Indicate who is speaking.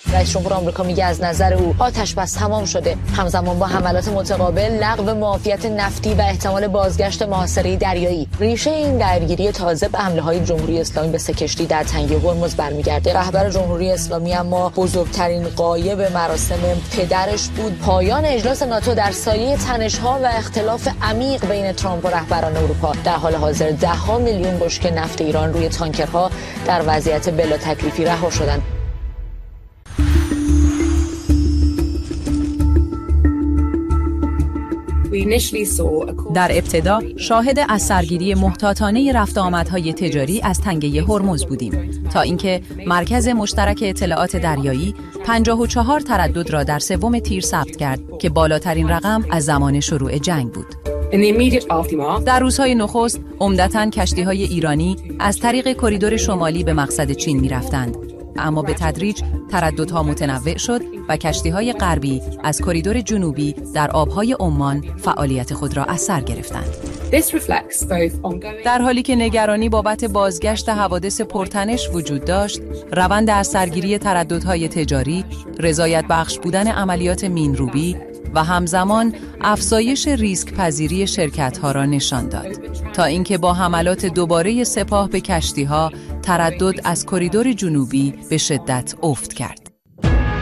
Speaker 1: رئیس جمهور آمریکا میگه از نظر او آتش بس تمام شده. همزمان با حملات متقابل، لغو معافیت نفتی و احتمال بازگشت محاصره دریایی، ریشه این درگیری تازه به حمله‌های جمهوری اسلامی به 3 کشتی در تنگه هرمز برمیگرده. رهبر جمهوری اسلامی اما بزرگترین غایب مراسم پدرش بود پایان اجلاس ناتو در سایه تنش‌ها و اختلاف عمیق بین ترامپ و رهبران اروپا. در حال حاضر 10 میلیون بشکه نفت ایران روی تانکرها در وضعیت بلا تکلیفی رها شدند.
Speaker 2: در ابتدا شاهد از سرگیری محتاطانه رفت آمدهای تجاری از تنگه هرمز بودیم تا اینکه مرکز مشترک اطلاعات دریایی 54 تردد را در 3 تیر ثبت کرد که بالاترین رقم از زمان شروع جنگ بود. در روزهای نخست عمدتاً کشتی‌های ایرانی از طریق کریدور شمالی به مقصد چین می‌رفتند، اما به تدریج ترددها متنوع شد و کشتی‌های غربی از کریدور جنوبی در آب‌های عمان فعالیت خود را از سر گرفتند. در حالی که نگرانی بابت بازگشت حوادث پرتنش وجود داشت، روند از سرگیری ترددهای تجاری، رضایت بخش بودن عملیات مین‌روبی و همزمان افزایش ریسک پذیری شرکت‌ها را نشان داد تا اینکه با حملات دوباره سپاه به کشتی‌ها تردد از کریدور جنوبی به شدت افت کرد.